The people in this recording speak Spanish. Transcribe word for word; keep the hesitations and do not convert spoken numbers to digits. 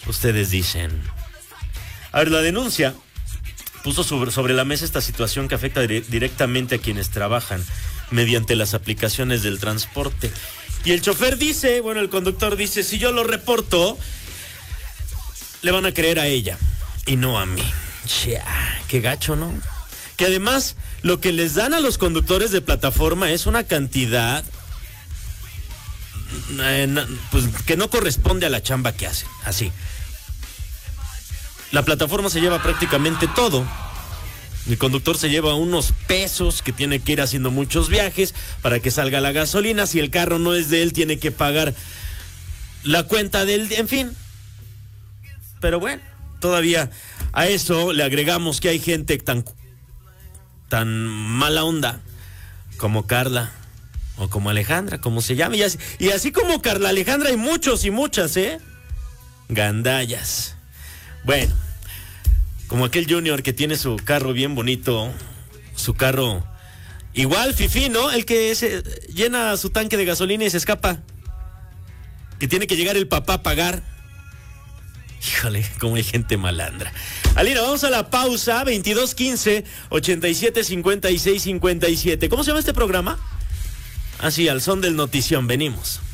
Ustedes dicen. A ver, la denuncia puso sobre, sobre la mesa esta situación que afecta dire- directamente a quienes trabajan mediante las aplicaciones del transporte. Y el chofer dice, bueno, el conductor dice, si yo lo reporto, le van a creer a ella y no a mí. Chia, qué gacho, ¿no? Que además lo que les dan a los conductores de plataforma es una cantidad eh, pues, que no corresponde a la chamba que hacen. Así. La plataforma se lleva prácticamente todo. El conductor se lleva unos pesos que tiene que ir haciendo muchos viajes para que salga la gasolina. Si el carro no es de él, tiene que pagar la cuenta del... En fin. Pero bueno, todavía a eso le agregamos que hay gente tan, tan mala onda como Carla o como Alejandra, como se llama. Y así, y así como Carla Alejandra hay muchos y muchas, ¿eh? Gandallas. Bueno, como aquel Junior que tiene su carro bien bonito, su carro igual fifí, ¿no? El que se llena su tanque de gasolina y se escapa, que tiene que llegar el papá a pagar. Híjole, como hay gente malandra. Alina, vamos a la pausa. Veintidós quince ochenta y siete cincuenta y seis cincuenta y siete. ¿Cómo se llama este programa? Así, al son del notición, venimos.